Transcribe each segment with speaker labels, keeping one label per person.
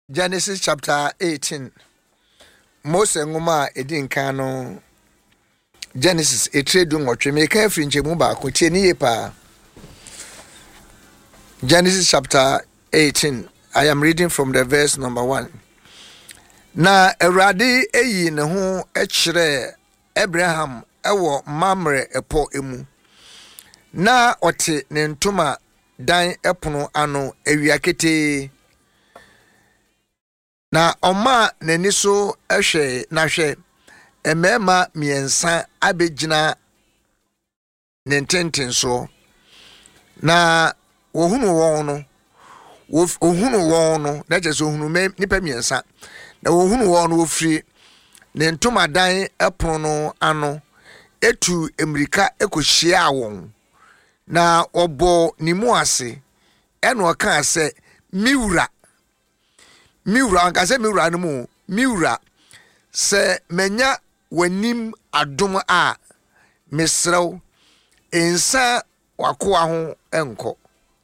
Speaker 1: Genesis chapter 18. Mose ngoma edin kan no Genesis etredu nwotwe meka afiri nchemu ba ko tie ni yepa. Genesis chapter 18. I am reading from the verse number 1. Na Awurade eyi ne ho ekire Abraham ewo Mamre epo emu. Na ote ne ntoma dan epono ano ewiakete. Na oma nani so ehwe na hwe emema miensa abegina nententen so na wohunu won no na je so hunu nipa miensa na wohunu won no ofri ne ntomadan epono ano etu emirika ekohia won na obo nimu ase eno ka ase miwura ankase miwura no mu miwura se menya wanim adom a mesrew ensa wakoa ho enko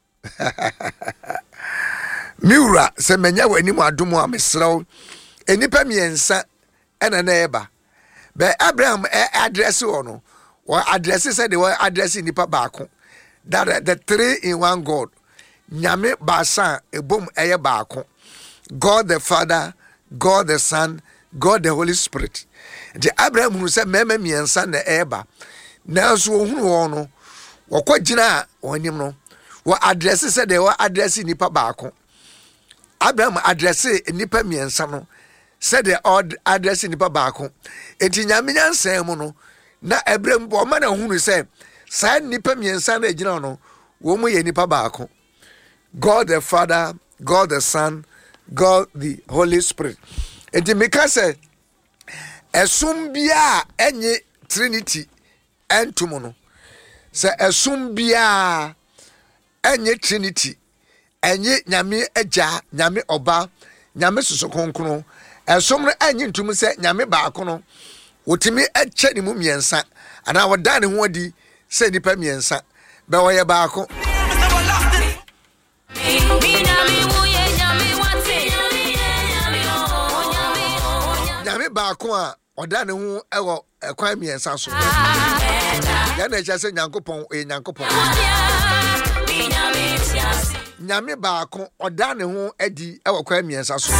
Speaker 1: miwura se menya wanim adom a mesrew enipa miensa ena na eba be Abraham address ono wa address se de wa address nipa baako that the three in one God nyame basa ebom eye baako God the Father, God the Son, God the Holy Spirit. The Abraham who said meme miensa na eba na so hunu won no wakogina onim no wa address said they were address nipa baako. Abraham address nipa miensa no said they address nipa baako. Enti nyame nyansem no na Abraham bo ma na hunu say sa nipa miensa na agina no wo mo ye nipa baako. God the Father, God the Son, God the Holy Spirit. Enti meka say esum bia enye Trinity entum no. Se esum bia enye Trinity enye nyame agya, nyame oba, nyame soso kronkron. Esum no enye ntum se nyame baako no. Wotimi eche ni mu miensa ana woda ne ho adi se nipa miensa be wo ye baako. Nyame baako a oda ne ho ewo ekwan miensa so ya na echa se nyankopon nyankopon nyame baako oda ne ho adi ewo kwan miensa so